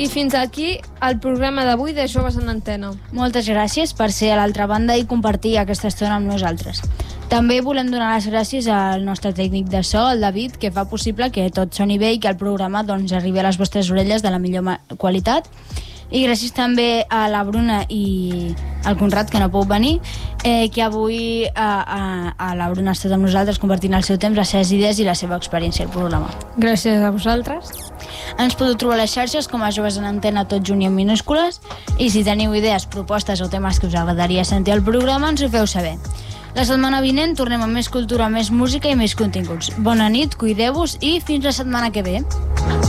I fins aquí el programa d'avui de Joves en Antena. Moltes gràcies per ser a l'altra banda i compartir aquesta estona amb nosaltres. També volem donar les gràcies al nostre tècnic de so, el David, que fa possible que tot soni bé i que el programa arribi a les vostres orelles de la millor qualitat. I gràcies també a la Bruna i al Conrad, que no puc venir, que avui a la Bruna ha estat amb nosaltres compartint el seu temps, les seves idees i la seva experiència al programa. Gràcies a vosaltres. Ens podeu trobar a les xarxes com a Joves en Antena, tot junt i en minúscules, i si teniu idees, propostes o temes que us agradaria sentir al programa, ens ho feu saber. La setmana vinent tornem amb més cultura, més música i més continguts. Bona nit, cuideu-vos i fins la setmana que ve.